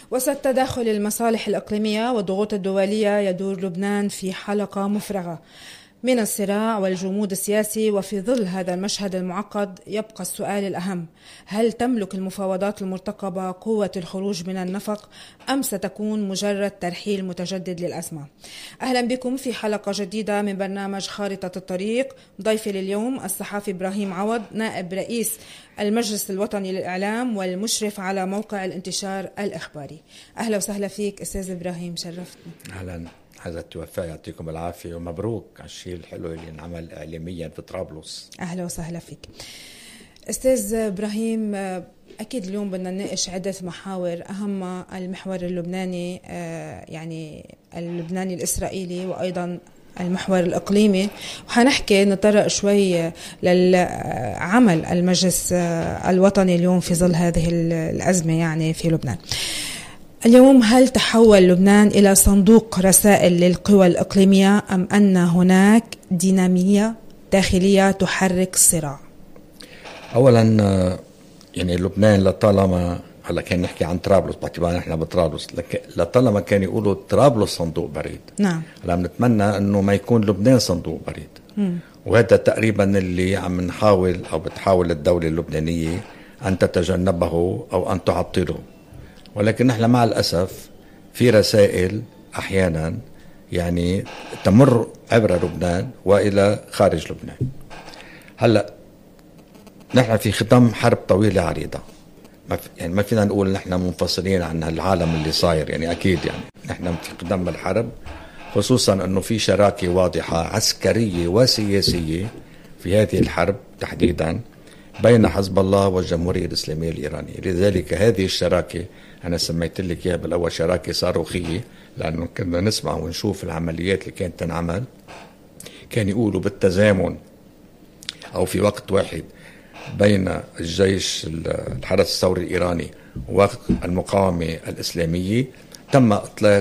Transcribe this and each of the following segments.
وسط تداخل المصالح الإقليمية والضغوط الدولية يدور لبنان في حلقة مفرغة من الصراع والجمود السياسي. وفي ظل هذا المشهد المعقد يبقى السؤال الأهم: هل تملك المفاوضات المرتقبة قوة الخروج من النفق أم ستكون مجرد ترحيل متجدد للأزمة؟ أهلا بكم في حلقة جديدة من برنامج خارطة الطريق. ضيفي لليوم الصحافي إبراهيم عوض، نائب رئيس المجلس الوطني للإعلام والمشرف على موقع الانتشار الإخباري. أهلا وسهلا فيك أستاذ إبراهيم، شرفتني. أهلا، هذا التوفى، يعطيكم العافية ومبروك على الشيء الحلو اللي انعمل إعلاميا في طرابلس. أهلا وسهلا فيك أستاذ إبراهيم. أكيد اليوم بدنا نناقش عدة محاور، أهمها المحور اللبناني، يعني اللبناني الإسرائيلي، وأيضا المحور الإقليمي، وحنحكي نطرق شوي للعمل المجلس الوطني اليوم في ظل هذه الأزمة يعني في لبنان. اليوم هل تحول لبنان إلى صندوق رسائل للقوى الإقليمية أم أن هناك دينامية داخلية تحرك الصراع؟ أولا يعني لبنان لطالما هلا كان نحكي عن طرابلس، باعتبار نحن بطرابلس، لطالما كان يقولوا طرابلس صندوق بريد. نعم. هلا بنتمنى انه ما يكون لبنان صندوق بريد. وهذا تقريبا اللي عم نحاول او بتحاول الدولة اللبنانية ان تتجنبه او ان تعطله. ولكن نحن مع الاسف في رسائل احيانا يعني تمر عبر لبنان والى خارج لبنان. هلا نحن في ختام حرب طويلة عريضة، ما فينا نقول نحن منفصلين عن العالم اللي صاير، يعني أكيد يعني نحن في قدام الحرب، خصوصا أنه في شراكة واضحة عسكرية وسياسية في هذه الحرب تحديدا بين حزب الله والجمهورية الإسلامية الإيرانية. لذلك هذه الشراكة أنا سميت لك إياها بالأول شراكة صاروخية، لأنه كنا نسمع ونشوف العمليات اللي كانت تنعمل، كان يقولوا بالتزامن أو في وقت واحد بين الجيش الحرس الثوري الإيراني والمقاومة الإسلامية تم إطلاق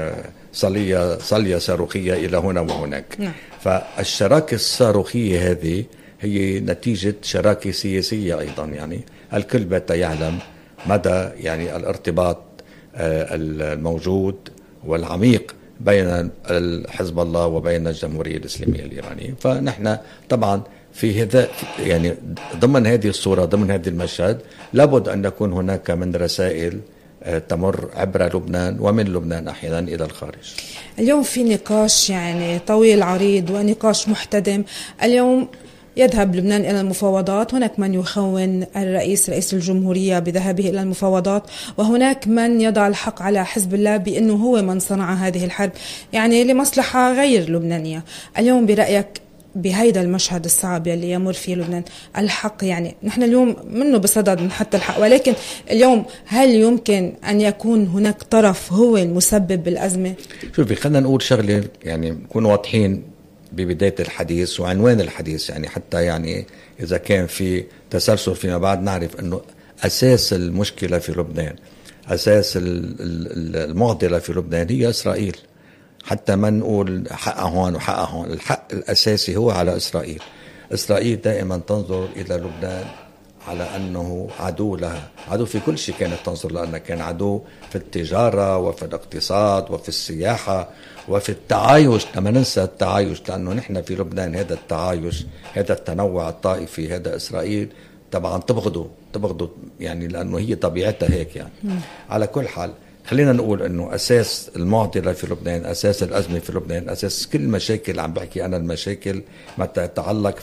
صلية صاروخية إلى هنا وهناك. فالشراكة الصاروخية هذه هي نتيجة شراكة سياسية أيضا، يعني الكل بات يعلم مدى يعني الارتباط الموجود والعميق بين حزب الله وبين الجمهورية الإسلامية الإيرانية. فنحن طبعا في هذا يعني ضمن هذه الصورة، ضمن هذه المشهد، لابد أن يكون هناك من رسائل تمر عبر لبنان ومن لبنان أحيانا إلى الخارج. اليوم في نقاش يعني طويل عريض ونقاش محتدم. اليوم يذهب لبنان إلى المفاوضات، هناك من يخون رئيس الجمهورية بذهابه إلى المفاوضات، وهناك من يضع الحق على حزب الله بأنه هو من صنع هذه الحرب يعني لمصلحة غير لبنانية. اليوم برأيك بهيدا المشهد الصعب يلي يمر فيه لبنان الحق، يعني نحن اليوم منه بصدد من حتى الحق، ولكن اليوم هل يمكن أن يكون هناك طرف هو المسبب بالأزمة؟ شوفي، خلينا نقول شغلة يعني نكون واضحين ببداية الحديث وعنوان الحديث، يعني حتى يعني إذا كان في تسلسل فيما بعد نعرف أنه أساس المشكلة في لبنان، أساس المعضلة في لبنان هي إسرائيل. حتى ما نقول حقها هون وحقها هون، الحق الأساسي هو على إسرائيل. إسرائيل دائما تنظر إلى لبنان على أنه عدو لها، عدو في كل شيء كانت تنظر، لأنه كان عدو في التجارة وفي الاقتصاد وفي السياحة وفي التعايش. لما ننسى التعايش، لأنه نحن في لبنان هذا التعايش، هذا التنوع الطائفي، هذا إسرائيل طبعا تبغضه يعني، لأنه هي طبيعتها هيك يعني. على كل حال خلينا نقول انه اساس المعضله في لبنان، اساس الازمه في لبنان، اساس كل مشاكل، عم بحكي انا المشاكل ما تتعلق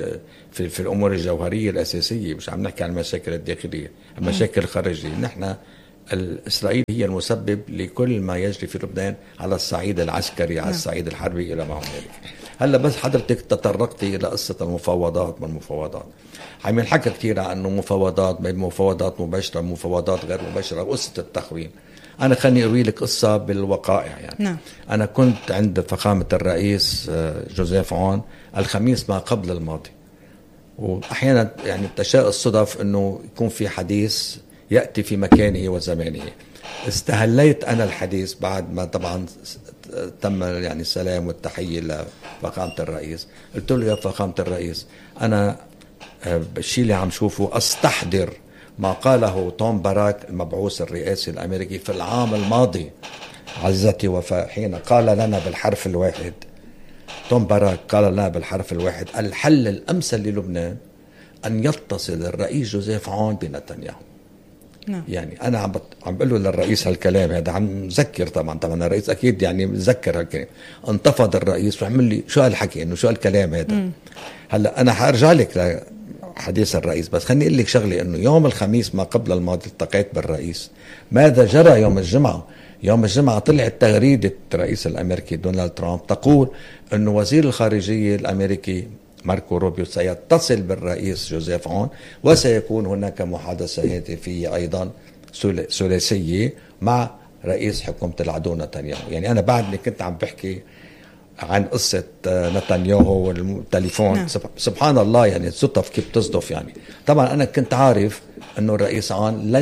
في الامور الجوهريه الاساسيه، مش عم نحكي عن المشاكل الداخليه، المشاكل الخارجيه. نحن اسرائيل هي المسبب لكل ما يجري في لبنان على الصعيد العسكري، على الصعيد الحربي الى ما هنالك. هلا بس حضرتك تطرقتي الى قصه المفاوضات. عم ينحكى كثير عن انه مفاوضات، بين مفاوضات مباشره، مفاوضات غير مباشره، وقصه التخوين. أنا خلني أروي لك قصة بالوقائع يعني. نعم. أنا كنت عند فخامة الرئيس جوزيف عون الخميس ما قبل الماضي، وأحيانا يعني تشاء الصدف أنه يكون في حديث يأتي في مكانه وزمانه. استهليت أنا الحديث بعد ما طبعا تم يعني السلام والتحية لفخامة الرئيس. قلت له: يا فخامة الرئيس، أنا الشيء اللي عم شوفه أستحضر ما قاله توم باراك المبعوث الرئاسي الأمريكي في العام الماضي عزتي وفاء، حين قال لنا بالحرف الواحد، توم باراك قال لنا بالحرف الواحد: الحل الأمثل للبنان أن يتصل الرئيس جوزيف عون بنتنياهو. نعم. يعني أنا عم بقول له للرئيس هالكلام هذا، عم ذكر طبعا الرئيس أكيد يعني مذكر هالكلام. انتفض الرئيس وعمل لي شو هالحكي، إنه شو هالكلام هذا. هلا أنا حارجع لك لحديث الرئيس، بس خليني أقول لك شغلة، إنه يوم الخميس ما قبل الماضي التقيت بالرئيس. ماذا جرى يوم الجمعة؟ يوم الجمعة طلعت تغريدة الرئيس الأمريكي دونالد ترامب تقول أنه وزير الخارجية الأمريكي ماركو روبيو سيتصل بالرئيس جوزيف عون، وسيكون هناك محادثة هاتفية أيضا ثلاثية مع رئيس حكومة العدو نتنياهو. يعني أنا بعدني كنت عم بحكي عن قصة نتنياهو والتليفون. نعم. سبحان الله، يعني الصدف كيف تصدف. يعني طبعا أنا كنت عارف أنه الرئيس عون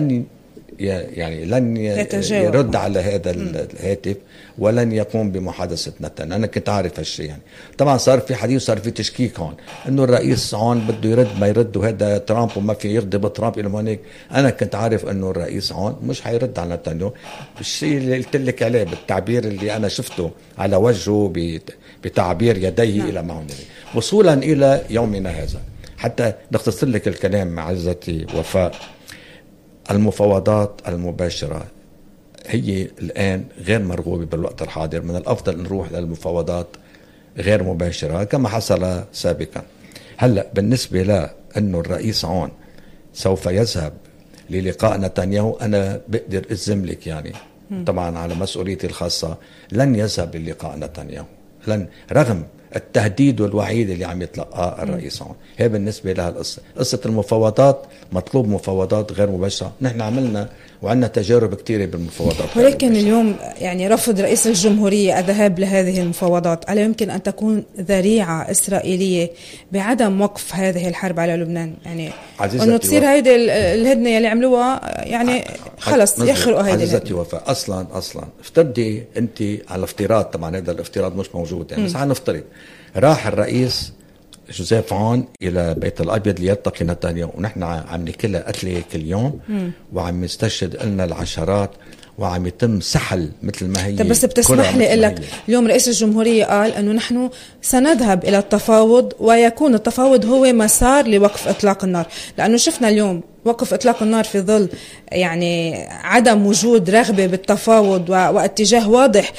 لن يرد على هذا الهاتف ولن يقوم بمحادثة نتن. أنا كنت عارف هالشيء. يعني طبعا صار في حديث، صار في تشكيك هون إنه الرئيس عون بده يرد ما يرد، وهذا ترامب وما في يرضي بترامب إلى هونيك. أنا كنت عارف إنه الرئيس عون مش حيرد على نتنياهو. الشيء اللي قلت لك عليه بالتعبير اللي أنا شفته على وجهه بتعبير يديه. نعم. إلى معه وصولا إلى يومنا هذا، حتى نختصر لك الكلام مع عزتي وفاء. المفاوضات المباشرة هي الآن غير مرغوبة بالوقت الحاضر. من الأفضل نروح للمفاوضات غير مباشرة كما حصل سابقا. هلأ بالنسبة لأنه الرئيس عون سوف يذهب للقاء نتنياهو، أنا بقدر أجزم لك يعني طبعا على مسؤوليتي الخاصة لن يذهب للقاء نتنياهو، لن، رغم التهديد والوعيد اللي عم يتلقاه الرئيس عون. هي بالنسبة لها قصة المفاوضات، مطلوب مفاوضات غير مباشرة. نحن عملنا وعندنا تجارب كثيرة بالمفاوضات، ولكن اليوم يعني رفض رئيس الجمهورية الذهاب لهذه المفاوضات ألا يمكن أن تكون ذريعة إسرائيلية بعدم وقف هذه الحرب على لبنان؟ يعني أنه تصير هيدي الهدنة اللي عملوها يعني خلص يخرقوا هيدي عزيزتي وفاء. أصلا افترضي أنت على افتراض، طبعا هذا الافتراض مش موجود يعني، بس هنفترض راح الرئيس جوزيف عون إلى بيت الأبيض ليلتقي نتنياهو، ونحن عم ناكلها قتلة كل يوم وعم نستشهد لنا العشرات وعم يتم سحل مثل ما هي. بس بتسمح لي أقول لك اليوم رئيس الجمهورية قال أنه نحن سنذهب إلى التفاوض، ويكون التفاوض هو مسار لوقف إطلاق النار، لأنه شفنا اليوم وقف إطلاق النار في ظل يعني عدم وجود رغبة بالتفاوض واتجاه واضح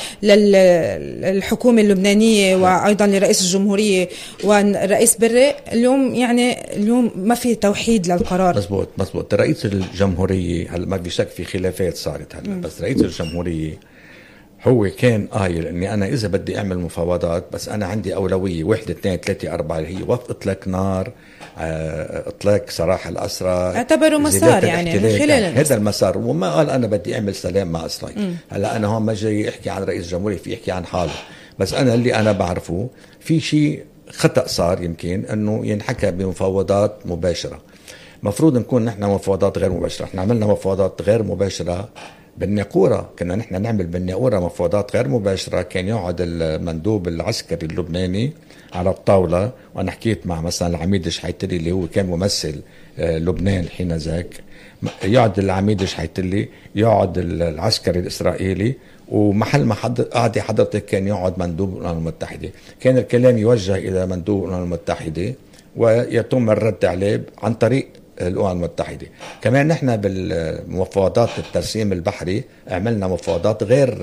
للحكومة اللبنانية وأيضا لرئيس الجمهورية والرئيس بري. اليوم ما في توحيد للقرار. مزبوط. رئيس الجمهورية هلا ما في شك في خلافات صارت هلا، بس رئيس الجمهورية هو كان قايل اني انا اذا بدي اعمل مفاوضات بس انا عندي اولوية 1 2 3 4 اللي هي وقف اطلاق نار، اطلاق سراح الاسرى، اعتبروا مسار يعني من خلال هذا المسار. وما قال انا بدي اعمل سلام مع اسرائيل. هلا انا هون ما جاي احكي عن رئيس الجمهورية، في احكي عن حاله، بس انا اللي انا بعرفه في شيء خطأ صار يمكن انه ينحكى بمفاوضات مباشرة. مفروض نكون نحن مفاوضات غير مباشرة. احنا عملنا مفاوضات غير مباشرة بالناقورة، كنا نحن نعمل بالناقورة مفاوضات غير مباشرة. كان يقعد المندوب العسكري اللبناني على الطاولة، وأنا حكيت مع مثلا العميد شحيتلي اللي هو كان ممثل لبنان حين ذاك، يقعد العميد شحيتلي، يقعد العسكري الإسرائيلي، ومحل ما قاعد حضرتك كان يقعد مندوب الأمم المتحدة. كان الكلام يوجه إلى مندوب الأمم المتحدة ويتم الرد عليه عن طريق الأمم المتحدة. كمان نحن بالمفاوضات الترسيم البحري عملنا مفاوضات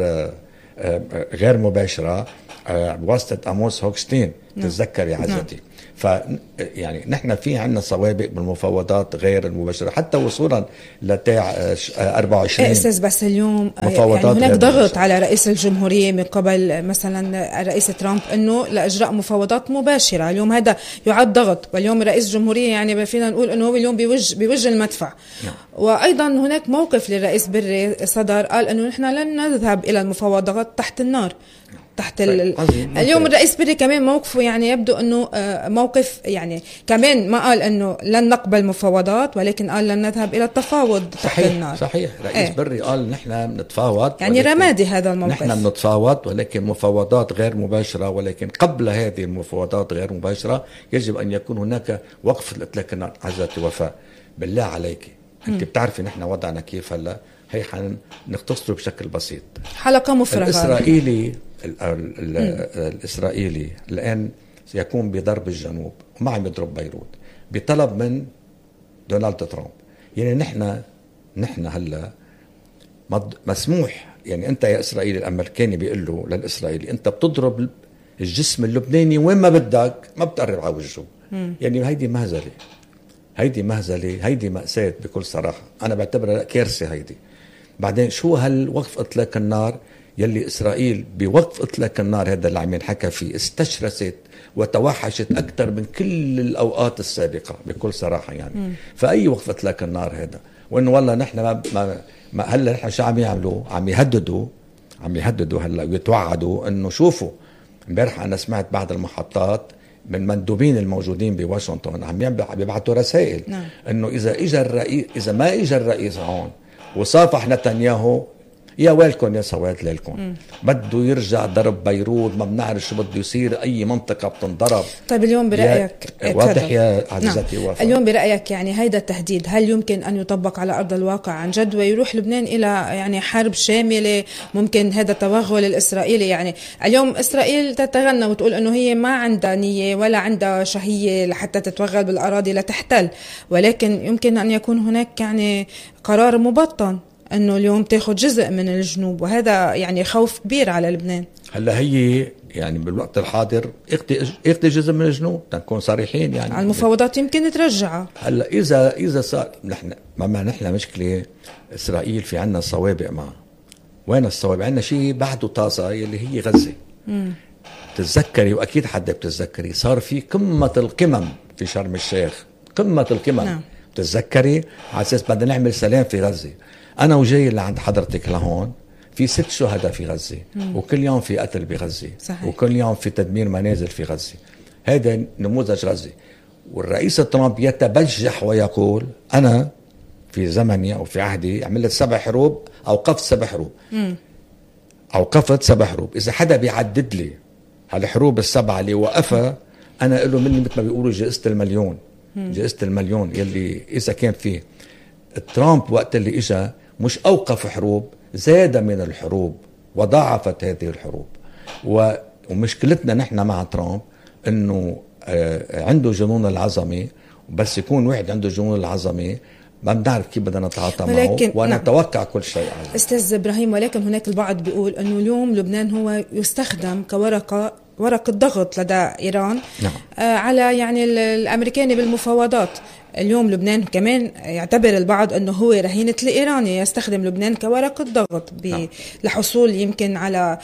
غير مباشرة بواسطة أموس هوكستين. تتذكر يا عزتي؟ يعني نحن في عنا سوابق بالمفاوضات غير المباشرة حتى وصولا لتاع 24 أستاذ. بس اليوم يعني هناك ضغط على رئيس الجمهورية من قبل مثلا الرئيس ترامب أنه لإجراء مفاوضات مباشرة. اليوم هذا يعد ضغط، واليوم رئيس الجمهورية يعني فينا نقول أنه هو اليوم بوجه المدفع. وأيضا هناك موقف للرئيس بري صدر قال أنه نحن لن نذهب إلى المفاوضات تحت النار. اليوم الرئيس بري كمان موقفه يعني يبدو أنه موقف يعني كمان ما قال أنه لن نقبل مفاوضات، ولكن قال لن نذهب إلى التفاوض تحت النار. صحيح. رئيس بري قال نحن بنتفاوض، يعني رمادي هذا الموقف. نحن بنتفاوض ولكن مفاوضات غير مباشرة، ولكن قبل هذه المفاوضات غير مباشرة يجب أن يكون هناك وقف لإطلاق النار. عزتي وفاء، بالله عليك انت بتعرفي نحن وضعنا كيف هلا. هي نختصره بشكل بسيط. حلقة مفرغة. الإسرائيلي الآن سيكون بضرب الجنوب وما عم يضرب بيروت بطلب من دونالد ترامب. يعني نحن هلا مسموح، يعني أنت يا إسرائيلي الأمريكاني بيقول له للإسرائيلي أنت بتضرب الجسم اللبناني وين ما بدك، ما بتقرب على وجهه. يعني هيدي مهزلة، هيدي مأساة بكل صراحة. أنا بعتبرها كارثة هيدي. بعدين شو هالوقف إطلاق النار يلي إسرائيل بوقف إطلاق النار هذا اللي عم ينحكى فيه استشرست وتوحشت أكثر من كل الأوقات السابقة بكل صراحة يعني. فأي وقف إطلاق النار هذا، وإنه والله نحن ما هلا نحن شو عم يعملوا؟ عم يهددوا هلا ويتوعدوا إنه شوفوا. امبارح أنا سمعت بعض المحطات من مندوبين الموجودين بواشنطن عم يبعثوا رسائل إنه إذا ما إجا الرئيس هون وصافح نتنياهو، يا ويلكم يا سواد ليلكم. بده يرجع ضرب بيروت، ما بنعرف شو بده يصير، أي منطقة بتنضرب. طيب اليوم برأيك واضح يا عزيزتي وفاء؟ اليوم برأيك يعني هيدا التهديد هل يمكن أن يطبق على أرض الواقع عن جد ويروح لبنان إلى يعني حرب شاملة؟ ممكن هذا التوغل الإسرائيلي، يعني اليوم إسرائيل تتغنى وتقول أنه هي ما عندها نية ولا عندها شهية لحتى تتوغل بالأراضي لتحتل، ولكن يمكن أن يكون هناك يعني قرار مبطن أنه اليوم تأخذ جزء من الجنوب، وهذا يعني خوف كبير على لبنان. هلا هي يعني بالوقت الحاضر اخذ جزء من الجنوب، تكون صريحين يعني. على المفاوضات يمكن ترجعها. هلا إذا صار نحن مشكلة إسرائيل في عنا الصوابع معه. وين الصوابع؟ عنا شيء بعده طازة اللي هي غزة. تتذكري وأكيد حدا بتتذكري صار في قمة القمم في شرم الشيخ، قمة القمم. تتذكري على أساس بدنا نعمل سلام في غزة. أنا وجاي اللي عند حضرتك لهون في 6 شهداء في غزة، وكل يوم في قتل بغزة، وكل يوم في تدمير منازل في غزة. هذا نموذج غزة. والرئيس ترامب يتبجح ويقول أنا في زمني أو في عهدي عملت 7 حروب، أوقفت 7 حروب. أوقفت 7 حروب. إذا حدا بيعدد لي هالحروب ال7 اللي وقفها، أنا أقول له مني مثل ما بيقولوا جائزة المليون. جائزة المليون يلي إذا كان فيه. ترامب وقت اللي إجا مش أوقف حروب، زاد من الحروب وضاعفت هذه الحروب. ومشكلتنا نحن مع ترامب إنه عنده جنون العظمة، بس يكون واحد عنده جنون العظمة ما بنعرف كيف بدنا نتعاطى معه ونتوقع كل شيء. أستاذ إبراهيم، ولكن هناك البعض بيقول أنه اليوم لبنان هو يستخدم ورقة ضغط لدى إيران. على يعني الأمريكاني بالمفاوضات. اليوم لبنان كمان يعتبر البعض أنه هو رهينة الإيراني، يستخدم لبنان كورقة ضغط لحصول يمكن على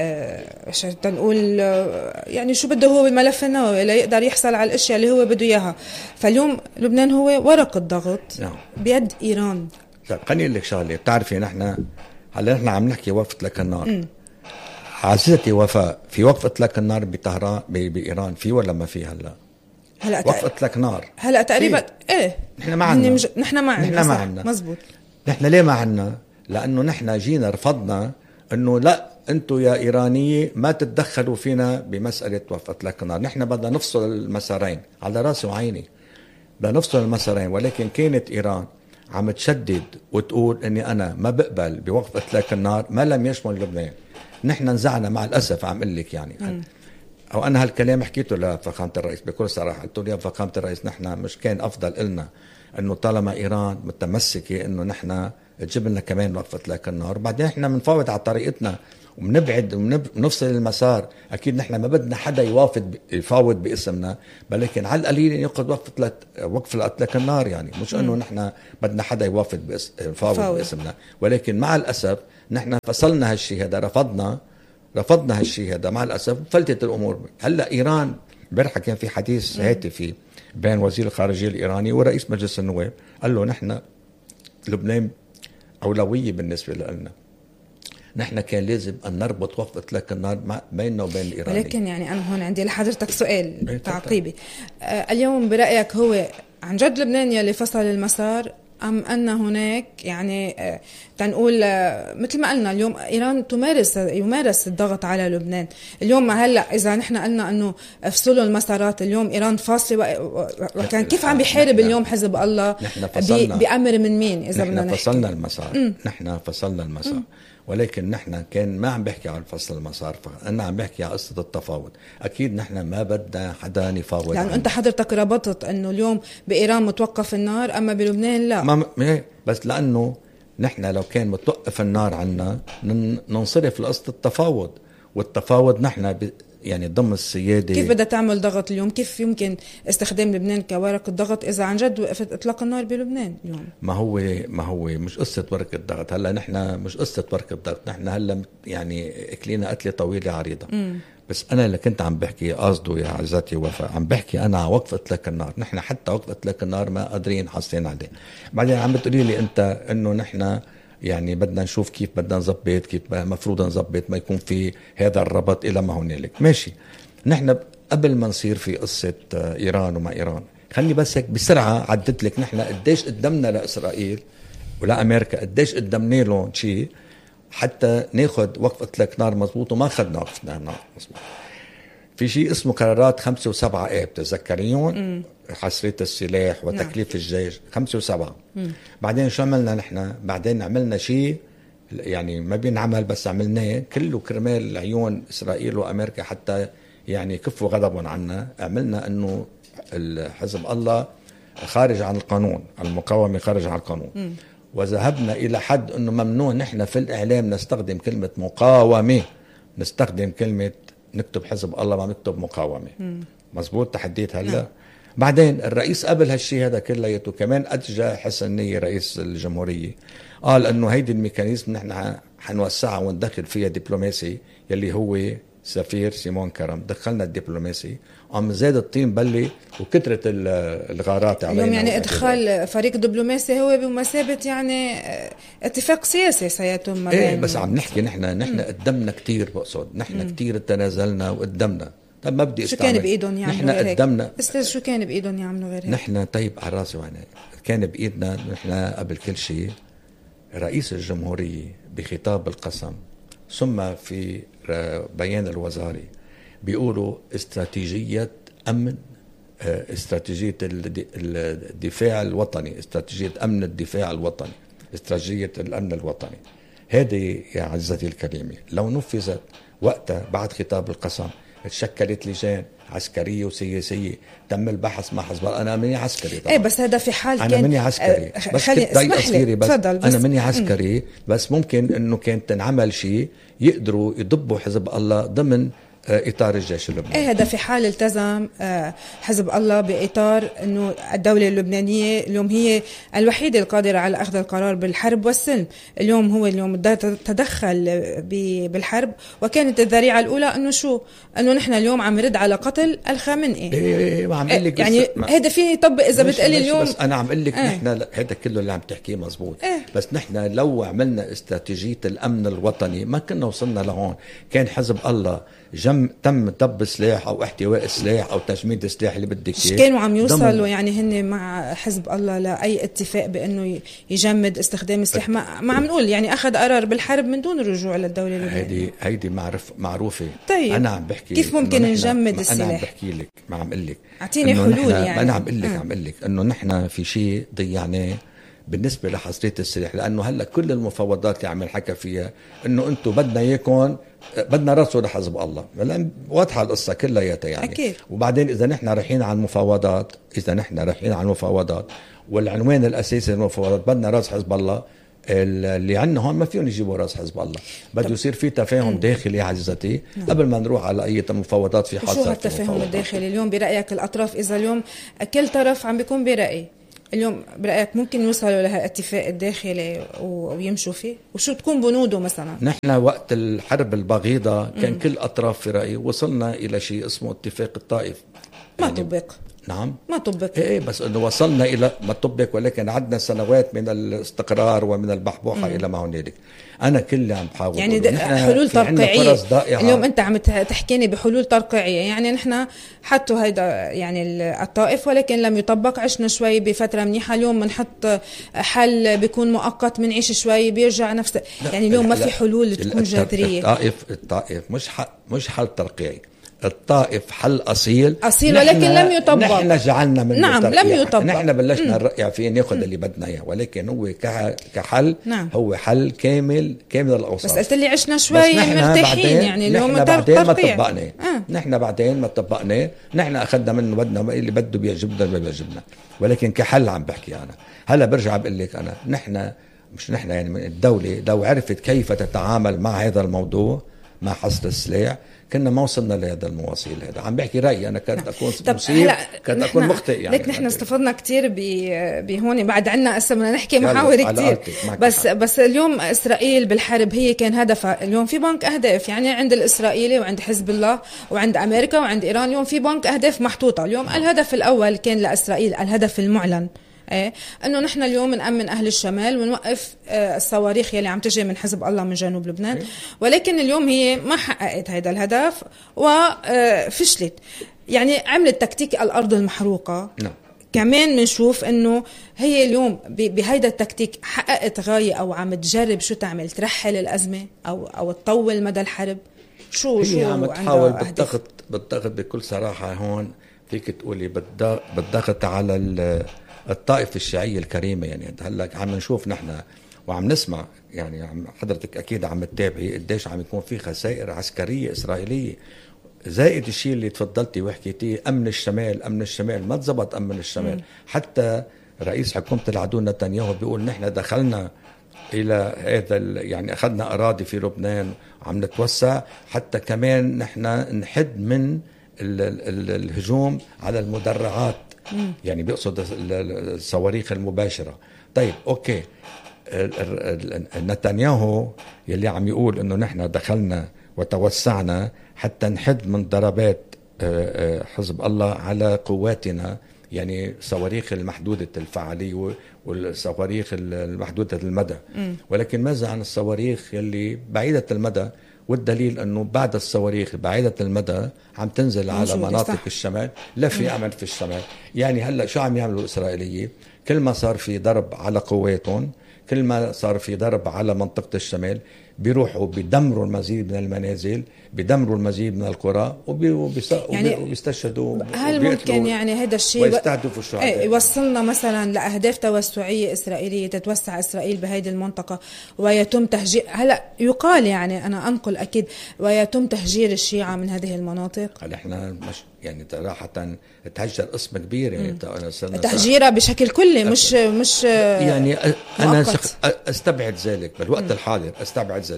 تنقول يعني شو بده هو بالملف النووي، لا يقدر يحصل على الأشياء اللي هو بده إياها. فاليوم لبنان هو ورقة ضغط بيد إيران. طيب خليني لك شغلة. بتعرفي نحن عم نحكي وقف إطلاق النار. عزيزتي وفاء، في وقف إطلاق النار بطهران بإيران في ولا ما في؟ هلا وقف إطلاق نار هلا تقريبا ايه. نحن ما عندنا مزبوط. نحن ليه ما عندنا؟ لأنه نحن جينا رفضنا انه لا انتم يا إيرانية ما تتدخلوا فينا بمسألة وقف إطلاق النار. نحن بدنا نفصل المسارين، على راسي وعيني بدنا نفصل المسارين. ولكن كانت إيران عم تشدد وتقول اني انا ما بقبل بوقف إطلاق النار ما لم يشمل لبنان. نحن نزعنا مع الأسف. عم قل لك يعني أو أنا هالكلام حكيته لفخامة الرئيس بكل صراحة. قلت له يا فخامة الرئيس، نحن مش كان أفضل إلنا أنه طالما إيران متمسكة أنه نحن تجيب لنا كمان وقف إطلاق النار، وبعدين نحن بنفاوض على طريقتنا وبنبعد ونفصل المسار. أكيد نحن ما بدنا حدا يفاوض باسمنا، ولكن على القليل يأخذ وقف إطلاق النار. يعني مش أنه نحن بدنا حدا يفاوض باسمنا، ولكن مع الأسف نحن فصلنا هالشيء هذا، رفضنا هالشيء هذا مع الأسف. فلتت الأمور. هلأ إيران امبارح كان في حديث هاتفي بين وزير الخارجية الإيراني ورئيس مجلس النواب، قال له نحن لبنان أولوية بالنسبة لنا. نحن كان لازم أن نربط وقف إطلاق النار بيننا وبين الإيراني. ولكن يعني أنا هون عندي لحضرتك سؤال تعقيبي. اليوم برأيك هو عن جد لبنان يلي فصل المسار، أم أن هناك يعني تنقول مثل ما قلنا اليوم إيران يمارس الضغط على لبنان اليوم؟ هلأ إذا نحن قلنا أنه افصلوا المسارات، اليوم إيران فاصلة وكان كيف عم بيحارب اليوم حزب الله بأمر من مين؟ إذا بدنا نحن فصلنا المسار، نحن فصلنا المسار، ولكن نحن كان ما عم بحكي عن فصل المسار، أنا عم بحكي عن قصة التفاوض. أكيد نحن ما بدنا حدا يفاوض، يعني أنت حضرتك ربطت أنه اليوم بإيران متوقف النار أما بلبنان لا. بس لأنه نحن لو كان متوقف النار عنا ننصرف لقصة التفاوض، والتفاوض نحن يعني ضمن السيادة. كيف بدها تعمل ضغط اليوم؟ كيف يمكن استخدام لبنان كورقة ضغط إذا عن جد وقفت إطلاق النار بلبنان اليوم؟ ما هو مش قصة ورقة ضغط. هلا نحن مش قصة ورقة ضغط، نحن هلا يعني أكلينا قتلة طويلة عريضة. بس أنا اللي كنت عم بحكي قصده يا عزتي وفاء، عم بحكي أنا على وقف إطلاق النار. نحن حتى وقف إطلاق النار ما قادرين حاصلين عليه. بعدين عم بتقولي لي أنت إنه نحن يعني بدنا نشوف كيف بدنا نظبط، كيف مفروض نظبط ما يكون في هذا الربط إلى ما هنالك. ماشي، نحن قبل ما نصير في قصة إيران وما إيران، خلي بس هيك بسرعة عدت لك نحن قديش قدمنا لإسرائيل ولا أمريكا، قديش قدمنا لهم شيء حتى ناخد وقف إطلاق نار مضبوط، وما خدنا وقف نار مضبوط. في شيء اسمه قرارات 5 و7 آب، تذكريون؟ حصرية السلاح وتكليف الجيش 5 و7. بعدين شو عملنا نحن؟ بعدين عملنا شيء يعني ما بينعمل بس عملناه كله كرمال عيون إسرائيل وأمريكا حتى يعني كفوا غضبهم عنا. عملنا أنه حزب الله خارج عن القانون، المقاومة خارج عن القانون. وذهبنا إلى حد أنه ممنوع نحن في الإعلام نستخدم كلمة مقاومة، نستخدم كلمة نكتب حزب الله ما نكتب مقاومة. مزبوط تحديت هلا. بعدين الرئيس قبل هالشي هذا كلياته كمان أتجى حسن نية رئيس الجمهورية، قال أنه هيدي الميكانيزم نحن حنوسعها وندخل فيها دبلوماسي، يلي هو سفير سيمون كرم. دخلنا الدبلوماسي، عم زاد الطين بلي وكترة الغارات علينا اليوم. يعني ادخال فريق دبلوماسي هو بمثابة يعني اتفاق سياسي سيتم ما بين. بس عم نحكي نحن قدمنا كتير، بقصد نحن كتير تنازلنا وقدمنا. طب ما بدي شو كان بإيدهم يعملوا نحن غير قدمنا هيك؟ استاذ شو كان بإيدهم يعملوا غير هيك؟ نحن طيب على راسي وعيني كان بإيدنا. نحن قبل كل شيء رئيس الجمهورية بخطاب القسم ثم في بيان الوزاري بيقولوا استراتيجية أمن، استراتيجية الدفاع الوطني، استراتيجية أمن الدفاع الوطني، استراتيجية الأمن الوطني. هذه يا عزتي الكريمة لو نفذت وقتها بعد خطاب القسم تشكلت لجان عسكرية وسياسية تم البحث مع حزب الله. أنا مني عسكري طبعا. بس هذا في حال أنا مني عسكري بس أنا مني عسكري بس ممكن إنه كانت تنعمل شيء يقدروا يضبوا حزب الله ضمن إطار الجيش اللبناني. هذا في حال التزم حزب الله بإطار أنه الدولة اللبنانية اليوم هي الوحيدة القادرة على أخذ القرار بالحرب والسلم. اليوم هو تدخل بالحرب، وكانت الذريعة الأولى أنه نحن اليوم عم نرد على قتل الخامنئي. عم قل لك يعني هذا فيه يطبق إذا بتقلي اليوم. بس أنا عم قل لك نحن هذا كله اللي عم تحكيه مزبوط. بس نحن لو عملنا استراتيجية الأمن الوطني ما كنا وصلنا لهون. كان حزب الله تم طب سلاح او احتواء سلاح او تجميد سلاح اللي بدك اياه. كانوا عم يوصلوا يعني هن مع حزب الله لاي اتفاق بانه يجمد استخدام السلاح. ما عم نقول يعني اخذ قرار بالحرب من دون الرجوع للدوله اللبنانيه. هيدي معروفه. طيب انا عم بحكي كيف ممكن نجمد السلاح؟ انا عم بحكي لك، ما عم اقول لك اعطيني حلول. يعني انا عم اقول لك انه نحن في شيء ضيعناه بالنسبة لحصرية السلاح، لأنه هلأ كل المفاوضات اللي عم نحكي فيها إنه أنتم بدنا إياكم بدنا رأسه لحزب الله، لأن واضحة القصة كلها يعني أكيد. وبعدين إذا نحن رايحين على المفاوضات والعنوان الأساسي للمفاوضات بدنا رأس حزب الله، اللي عندنا هون ما فيهم يجيبوا راس حزب الله. بده يصير في تفاهم داخلي عزتي قبل ما نروح على أي مفاوضات. في حال شو هالتفاهم الداخلي اليوم برأيك الأطراف؟ إذا اليوم كل طرف عم بيكون برأي، اليوم برأيك ممكن يوصلوا لهالاتفاق الداخلي ويمشوا فيه؟ وشو تكون بنوده مثلا؟ نحن وقت الحرب البغيضة كان كل أطراف في رأي، وصلنا إلى شيء اسمه اتفاق الطائف ما يعني طبق. نعم ما طبق. ايه بس انه وصلنا الى ما طبق، ولكن عدنا سنوات من الاستقرار ومن البحبوحه الى ما هنالك. انا كل اللي عم بحاول يعني حلول ترقيعيه. اليوم انت عم تحكيني بحلول ترقيعيه، يعني نحن حطوا هيدا يعني الطائف ولكن لم يطبق. عشنا شوي بفتره منيحه، اليوم بنحط حل بيكون مؤقت، بنعيش شوي بيرجع نفس. يعني اليوم ما في حلول تكون جذريه. الطائف مش حل ترقيعي، الطائف حل أصيل ولكن لم يطبق. نحن جعلنا منه نعم لم يطبق. نحن بلشنا الرأي فيه ناخذ اللي بدنا إياه، ولكن هو كحل نعم. هو حل كامل الأوصاف. بس قلت لي عشنا شوي مرتاحين، يعني اليوم بعدين ما طبقناه. نحن بعدين ما طبقناه، نحن أخذنا منه بدنا اللي بده بيعجبنا ما بيعجبنا، ولكن كحل عم بحكي أنا. هلا برجع بقول لك أنا مش نحن يعني من الدولة لو عرفت كيف تتعامل مع هذا الموضوع مع حصر السلاح كنا ما وصلنا لهذا المواصيل. هذا عم بحكي رأيي أنا، كنت أكون مصيب، كنت أكون مخطئ يعني. لك نحن استفدنا كتير بهون، بعد عنا هسه بدنا نحكي محاور كتير. بس اليوم إسرائيل بالحرب هي كان هدفها. اليوم في بنك أهداف يعني عند الإسرائيلي وعند حزب الله وعند أمريكا وعند إيران. اليوم في بنك أهداف محطوطة. اليوم الهدف الأول كان لإسرائيل، الهدف المعلن انه نحن اليوم نأمن اهل الشمال ونوقف الصواريخ يلي عم تجي من حزب الله من جنوب لبنان. ولكن اليوم هي ما حققت هذا الهدف وفشلت. يعني عملت تكتيك الارض المحروقه. كمان بنشوف انه هي اليوم بهيدا التكتيك حققت غاية او عم تجرب شو تعمل، ترحل الازمه او تطول مدى الحرب. شو عم تحاول بالضغط بكل صراحه. هون فيك تقولي بالضغط على الطائفة الشيعية الكريمة. يعني هلا عم نشوف نحن وعم نسمع، يعني حضرتك أكيد عم تتابعي قديش عم يكون في خسائر عسكرية إسرائيلية، زائد الشيء اللي تفضلتي وحكيتيه أمن الشمال ما تزبط. أمن الشمال حتى رئيس حكومة العدو نتنياهو بيقول نحن دخلنا إلى هذا يعني أخذنا أراضي في لبنان وعم نتوسع، حتى كمان نحن نحد من الهجوم على المدرعات. يعني بيقصد الصواريخ المباشرة. طيب أوكي، نتنياهو يلي عم يقول إنه نحن دخلنا وتوسعنا حتى نحد من ضربات حزب الله على قواتنا، يعني صواريخ المحدودة الفعالية والصواريخ المحدودة المدى. ولكن ماذا عن الصواريخ يلي بعيدة المدى؟ والدليل أنه بعد الصواريخ بعيدة المدى عم تنزل على مناطق الشمال، لا في أمن في الشمال. يعني هلأ شو عم يعملوا الإسرائيليين؟ كل ما صار في ضرب على قواتهم، كل ما صار في ضرب على منطقة الشمال، بيروحوا بيدمروا المزيد من المنازل، بيدمروا المزيد من القرى وبيستشهدوا. هل ممكن يعني هذا الشيء ويستهدفوا الشهداء يوصلنا مثلا لأهداف توسعية إسرائيلية، تتوسع إسرائيل بهذه المنطقة ويتم تهجير؟ هلا يقال، يعني أنا أنقل أكيد، ويتم تهجير الشيعة من هذه المناطق. احنا مش يعني صراحة تهجر قسم كبير، يعني تهجيرها بشكل كلي، مش يعني أنا أستبعد ذلك بالوقت الحاضر، أستبعد ذلك.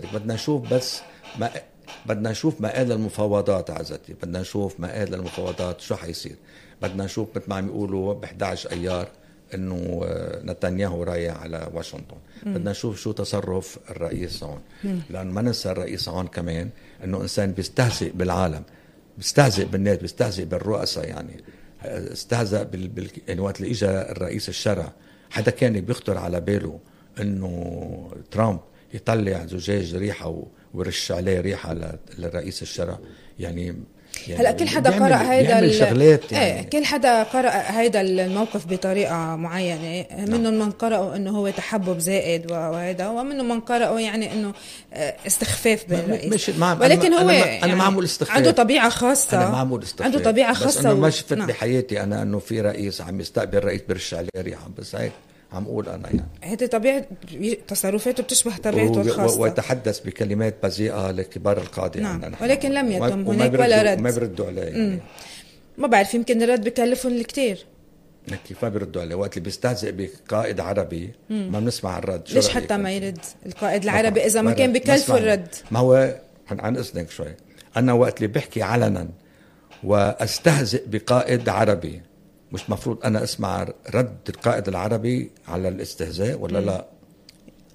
بدنا نشوف مآل المفاوضات عزتي، بدنا نشوف مآل المفاوضات شو حيصير. بدنا نشوف مثل ما عم يقولوا ب11 أيار إنه نتنياهو رايح على واشنطن. بدنا نشوف شو تصرف الرئيس هون، لأن ما ننسى الرئيس هون كمان إنه إنسان بيستهزئ بالعالم، بيستهزئ بالناس، بيستهزئ بالرؤساء. يعني استهزأ يعني وقت اللي إجا الرئيس الشرع، حدا كان بيخطر على باله إنه ترامب يطلع زجاج ريحة ورش عليه ريحة للرئيس الشرع؟ يعني هلا كل حدا قرأ هيدا يعني. كل حدا قرأ هيدا الموقف بطريقة معينة. منهم من قرأوا انه هو تحبب زائد وهذا، ومنهم من قرأوا يعني انه استخفاف بالرئيس. ولكن هو أنا معمول استخفاف، عنده طبيعة خاصة. أنا معمول استخفاف، عنده طبيعة خاصة. بس أنا ما شفت بحياتي أنا أنه في رئيس عم يستقبل رئيس برش عليه ريحة، بس هيك عم أقول أنا. يعني هذه طبيعة تصرفاته بتشبه طبيعته الخاصة، ويتحدث بكلمات بذيئة لكبار القادة. نعم. ولكن لم يتم هناك ولا رد، ما بيردوا عليه. يعني ما بعرف، يمكن الرد بكلفهم الكتير. كيف ما بيردوا عليه؟ وقت اللي بيستهزئ بقائد عربي ما بنسمع الرد. ليش حتى ما يرد القائد العربي إذا ما كان بكلفه الرد؟ ما هو عن إذنك شوي، أنا وقت اللي بحكي علنا واستهزئ بقائد عربي، مش مفروض أنا أسمع رد القائد العربي على الاستهزاء ولا لا؟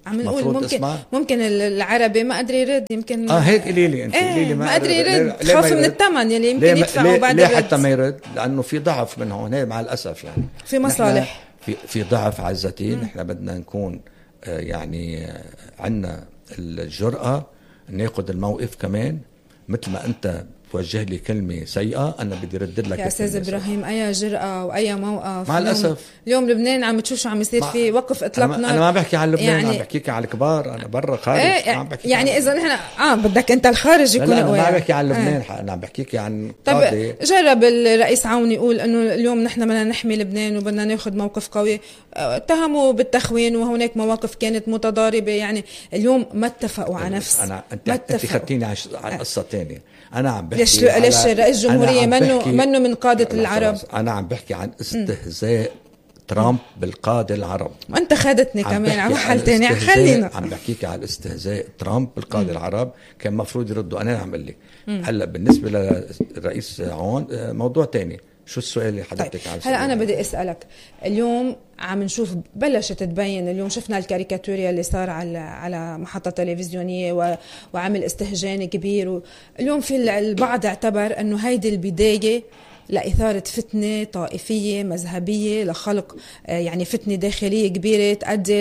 عم نقول ممكن العربي ما قدر يرد، يمكن هيك قولي لي انت، قولي لي ما قدر يرد، خاف من الثمن يلي يمكن يدفعوا بعد الرد. ليه حتى ما يرد؟ لانه في ضعف من هون، هي مع الاسف يعني في مصالح، في ضعف عزتي. نحن بدنا نكون يعني عندنا الجرأة ناخذ الموقف كمان. مثل ما انت توجه لي كلمة سيئة أنا بدي ردد لك يا أستاذ إبراهيم. أي جرأة وأي موقف مع الأسف. اليوم لبنان عم تشوف شو عم يصير فيه، وقف إطلاق نار. أنا ما بحكي عن لبنان يعني، عم بحكيك عن الكبار. أنا برا خارج عم بحكي يعني إذا نحن بدك أنت الخارج يكون قوي. أنا ما بحكي عن لبنان أنا عم بحكيك عن قاضي. طب جرب الرئيس عون يقول إنه اليوم نحن بدنا نحمي لبنان وبدنا ناخذ موقف قوي، اتهموا بالتخوين وهناك مواقف كانت متضاربة. يعني اليوم ما اتفقوا على نفس. أنت خدتيني على قصة تانية. أنا عم بحكي ليش رئيس الجمهورية منه من قادة العرب. أنا عم بحكي عن استهزاء ترامب بالقادة العرب. وأنت خدتني كمان على محل تاني. خلينا عم بحكيك على الاستهزاء ترامب بالقادة العرب. كان مفروض يردوا. أنا عم أقول لك هلا بالنسبة للرئيس عون موضوع تاني. شو السؤال اللي حضرتك عايز؟ هلا أنا بدي أسألك. اليوم عم نشوف بلشت تبين، اليوم شفنا الكاريكاتوريا اللي صار على محطة تلفزيونية وعمل استهجان كبير. اليوم في البعض اعتبر أنه هيدي البداية لإثارة فتنة طائفية مذهبية، لخلق يعني فتنة داخلية كبيرة تؤدي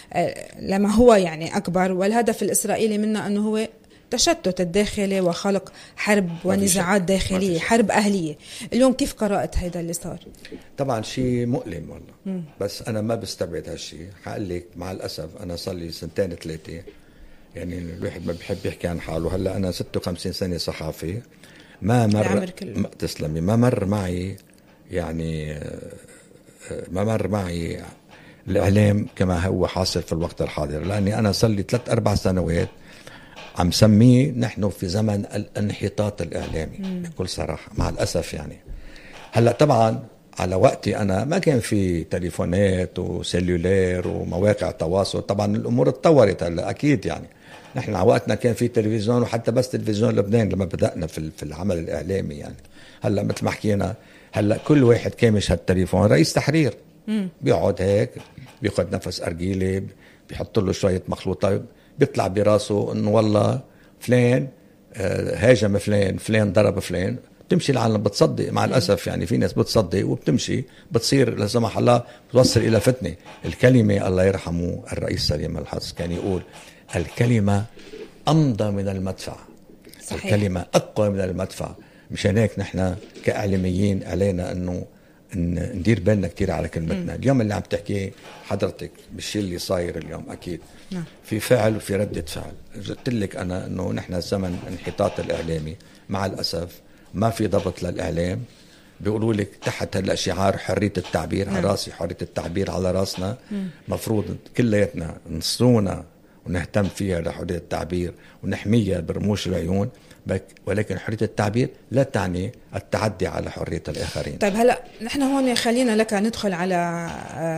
لما هو يعني أكبر. والهدف الإسرائيلي منه أنه هو تشتت الداخلي وخلق حرب ونزاعات داخلية، حرب أهلية. اليوم كيف قرأت هيدا اللي صار؟ طبعا شيء مؤلم والله. بس أنا ما بستبعد هالشيء. حقول لك مع الأسف أنا صار لي 2-3 يعني الواحد ما بيحب يحكي عن حاله. هلا أنا 56 سنة صحافي. ما مر تسلمي ما مر معي يعني ما مر معي الإعلام كما هو حاصل في الوقت الحاضر. لأني أنا صار لي 3-4 سنوات عم سميه نحن في زمن الانحطاط الإعلامي بكل صراحة مع الأسف يعني. هلأ طبعا على وقتي أنا ما كان في تليفونات وسيلولار ومواقع تواصل. طبعا الأمور اتطورت هلأ أكيد يعني. نحن على وقتنا كان في تلفزيون، وحتى بس تلفزيون لبنان لما بدأنا في العمل الإعلامي يعني. هلأ مثل ما حكينا هلأ كل واحد كامش هالتليفون رئيس تحرير بيقعد هيك بياخد نفس أرجيلي بيحط له شوية مخلوطات بيطلع براسه انه والله فلان هاجم فلان ضرب فلان. تمشي العالم بتصدق مع الأسف يعني. في ناس بتصدق وبتمشي بتصير لا سمح الله بتوصل إلى فتنة. الكلمة الله يرحمه الرئيس سليم الحظ كان يقول الكلمة أمضى من المدفع. صحيح. الكلمة أقوى من المدفع. مشان هيك نحن كإعلاميين علينا أنه ندير بالنا كتير على كلمتنا. اليوم اللي عم تحكي حضرتك بالشيء اللي صاير اليوم أكيد في فعل وفي ردة فعل. قلت لك أنا أنه نحن زمن انحطاط الإعلامي مع الأسف. ما في ضبط للإعلام. بيقولوا لك تحت هلا شعار حرية التعبير على راسي، حرية التعبير على راسنا. مفروض كلياتنا نصرونا ونهتم فيها لحرية التعبير ونحميها برموش العيون. ولكن حرية التعبير لا تعني التعدي على حرية الآخرين. طيب هلأ نحن هون خلينا لك ندخل على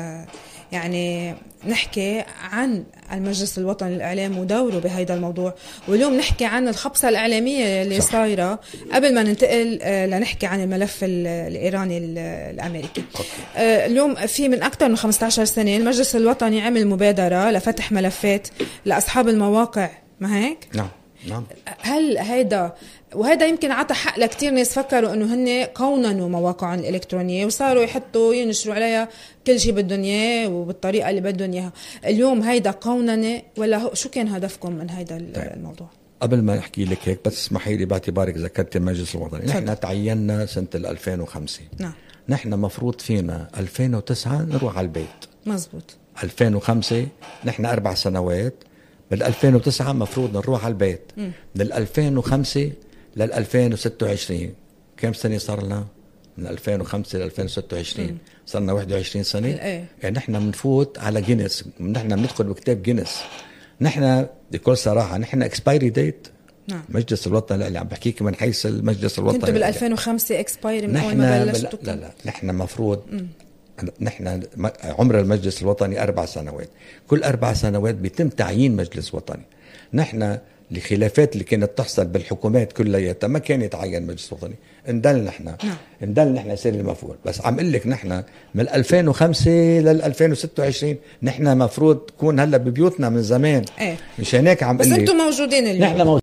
يعني نحكي عن المجلس الوطني للإعلام ودوره بهذا الموضوع. واليوم نحكي عن الخبصة الإعلامية اللي صايرة قبل ما ننتقل لنحكي عن الملف الإيراني الأمريكي. اليوم في من أكثر من 15 سنة المجلس الوطني عمل مبادرة لفتح ملفات لأصحاب المواقع، ما هيك؟ نعم. هل وهذا يمكن عطى حق لكتير ناس فكروا انه هن قوننوا مواقعهم الالكترونيه وصاروا يحطوا ينشروا عليها كل شيء بدهم اياه وبالطريقه اللي بدهم اياها. اليوم هيدا قوننه ولا شو كان هدفكم من هيدا الموضوع؟ قبل ما احكي لك هيك بس اسمحي لي باعتبارك ذكرت المجلس الوطني. نحن تعيننا سنه 2005. نعم. نحن مفروض فينا 2009 نروح على البيت. مزبوط. 2005 نحن 4 سنوات. بال 2009 مفروض نروح على البيت. من 2005 لل 2026 كم سنة صار لنا؟ من 2005 ل 2026 صار لنا 21 سنة. يعني نحن بنفوت على جينيس. نحن بندخل بكتاب جينيس. نحن بكل صراحة نحن اكسبايري ديت. نعم. مجلس الوطني اللي عم بحكيك من حيث المجلس الوطني. كنتوا بال 2005 اكسبايري من اول ما بلشتوا؟ لا نحن مفروض نحن عمر المجلس الوطني 4 سنوات. كل 4 سنوات بيتم تعيين مجلس وطني. نحن الخلافات اللي كانت تحصل بالحكومات كلياتها ما كان يتعين مجلس وطني. اندل نحن يصير المفروض. بس عم قل لك نحن من 2005 لل 2026 نحن مفروض تكون هلا ببيوتنا من زمان. ايه مش هناك عم بس انتم موجودين اليوم. نحن